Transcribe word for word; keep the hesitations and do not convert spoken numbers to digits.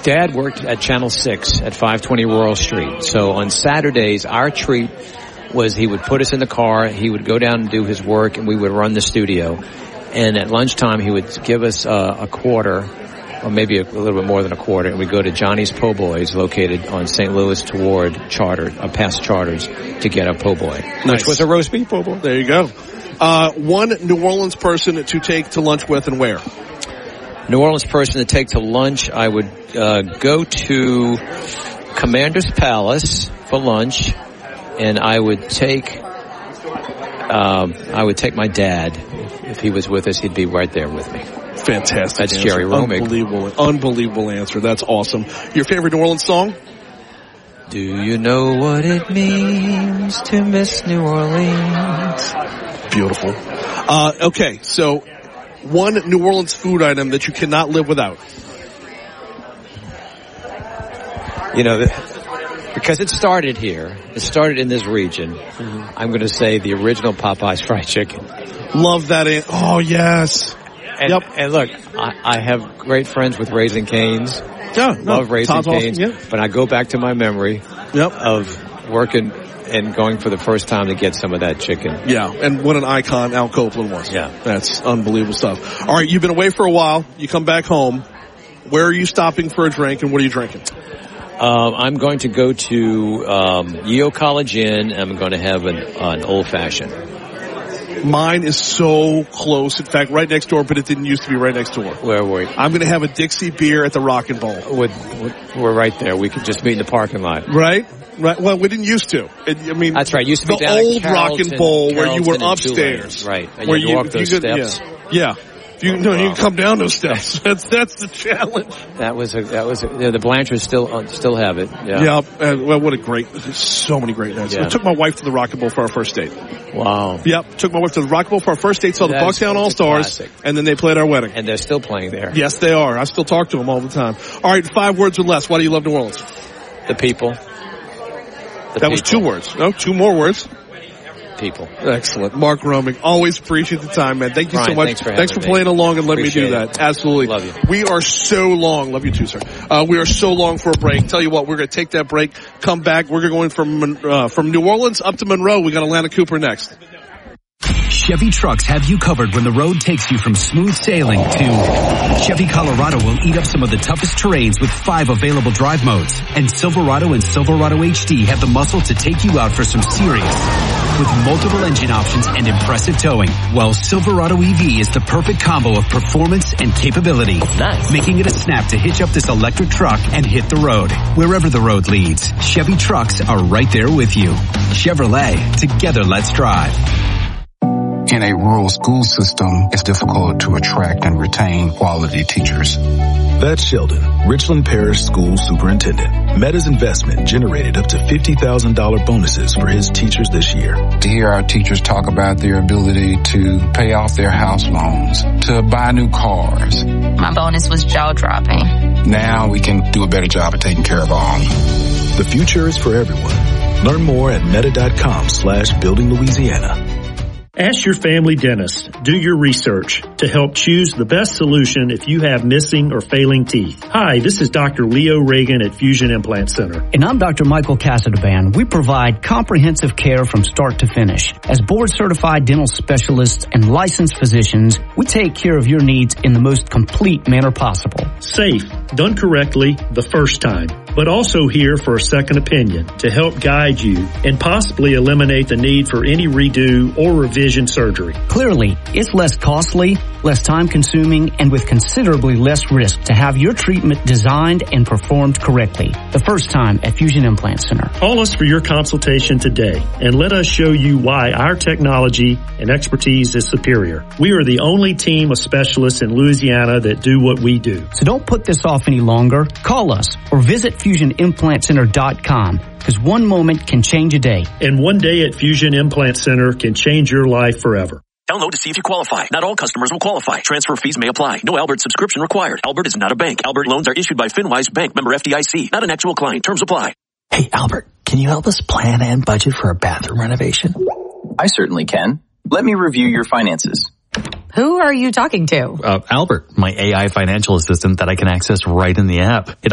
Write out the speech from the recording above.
Dad worked at Channel six at five twenty Rural Street. So on Saturdays, our treat was he would put us in the car, he would go down and do his work, and we would run the studio. And at lunchtime, he would give us uh, a quarter, or maybe a, a little bit more than a quarter, and we'd go to Johnny's Po' Boys, located on Saint Louis toward Charter, uh, past Charters, to get a po' boy, nice. Which was a roast beef po' boy. There you go. Uh, one New Orleans person to take to lunch with, and where? New Orleans person to take to lunch, I would uh, go to Commander's Palace for lunch, and I would take um, I would take my dad. If, if he was with us, he'd be right there with me. Fantastic. That's answer. Jerry Romig. Unbelievable, unbelievable answer. That's awesome. Your favorite New Orleans song? Do you know what it means to miss New Orleans? Beautiful. Uh, okay, so one New Orleans food item that you cannot live without. You know, because it started here, it started in this region, mm-hmm. I'm going to say the original Popeye's fried chicken. Love that. An- oh, yes. And, yep. And look, I, I have great friends with Raising Cane's. Yeah, no, Love Raising Todd's Cane's. Awesome, yeah. But I go back to my memory yep. of working and going for the first time to get some of that chicken. Yeah, and what an icon Al Copeland was. Yeah. That's unbelievable stuff. All right, you've been away for a while. You come back home. Where are you stopping for a drink, and what are you drinking? Um, I'm going to go to um, Yale College Inn. I'm going to have an, uh, an old-fashioned. Mine is so close. In fact, right next door, but it didn't used to be right next door. Where were you? I'm going to have a Dixie beer at the Rock and Bowl. We're, we're right there. We could just meet in the parking lot. Right? Right. Well, we didn't used to. It, I mean, that's right. It used to be the down old at Rock and Bowl Carrollton, where you were Carrollton upstairs. Right. And where you, you walk those you could, steps. Yeah. yeah. You, no, you can come down those steps. That's that's the challenge. That was a, that was a, yeah, the Blanchards still uh, still have it. Yeah. Yeah. Uh, well, what a great, so many great nights. Yeah. I took my wife to the Rock and Bowl for our first date. Wow. Yep. Took my wife to the Rock and Bowl for our first date. Saw the That's, Bucktown All Stars, and then they played our wedding. And they're still playing there. Yes, they are. I still talk to them all the time. All right, five words or less. Why do you love New Orleans? The people. The that people. was two words. No, two more words. People. Excellent. Mark Romig, always appreciate the time, man. Thank you Brian, so much. Thanks for, thanks for playing me. along and letting me do Appreciate that. It. Absolutely. Love you. We are so long. Love you too, sir. Uh, we are so long for a break. Tell you what, we're going to take that break, come back. We're going from, uh, from New Orleans up to Monroe. We got Atlanta Cooper next. Chevy trucks have you covered when the road takes you from smooth sailing to Chevy Colorado will eat up some of the toughest terrains with five available drive modes. And Silverado and Silverado H D have the muscle to take you out for some serious with multiple engine options and impressive towing. While Silverado E V is the perfect combo of performance and capability. Nice. Making it a snap to hitch up this electric truck and hit the road. Wherever the road leads, Chevy trucks are right there with you. Chevrolet, together let's drive. In a rural school system, it's difficult to attract and retain quality teachers. That's Sheldon, Richland Parish School Superintendent. Meta's investment generated up to fifty thousand dollars bonuses for his teachers this year. To hear our teachers talk about their ability to pay off their house loans, to buy new cars. My bonus was jaw-dropping. Now we can do a better job of taking care of our own. The future is for everyone. Learn more at meta.com slash building Louisiana. Ask your family dentist. Do your research to help choose the best solution if you have missing or failing teeth. Hi, this is Doctor Leo Reagan at Fusion Implant Center. And I'm Doctor Michael Casadban. We provide comprehensive care from start to finish. As board-certified dental specialists and licensed physicians, we take care of your needs in the most complete manner possible. Safe, done correctly the first time, but also here for a second opinion to help guide you and possibly eliminate the need for any redo or revision surgery. Clearly, it's less costly, less time-consuming, and with considerably less risk to have your treatment designed and performed correctly. The first time at Fusion Implant Center. Call us for your consultation today and let us show you why our technology and expertise is superior. We are the only team of specialists in Louisiana that do what we do. So don't put this off any longer. Call us or visit fusion implant center dot com. Because one moment can change a day. And one day at Fusion Implant Center can change your life forever. Download to see if you qualify. Not all customers will qualify. Transfer fees may apply. No Albert subscription required. Albert is not a bank. Albert loans are issued by FinWise Bank, member F D I C. Not an actual client. Terms apply. Hey, Albert, can you help us plan and budget for a bathroom renovation? I certainly can. Let me review your finances. Who are you talking to? Uh, Albert, my A I financial assistant that I can access right in the app. It